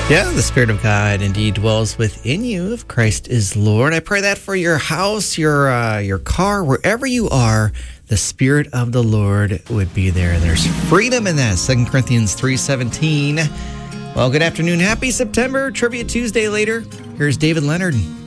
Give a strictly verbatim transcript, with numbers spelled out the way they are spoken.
Yeah, the Spirit of God indeed dwells within you if Christ is Lord. I pray that for your house, your uh, your car, wherever you are, the Spirit of the Lord would be there. There's freedom in that. Second Corinthians three seventeen. Well, good afternoon. Happy September. Trivia Tuesday later. Here's David Leonard.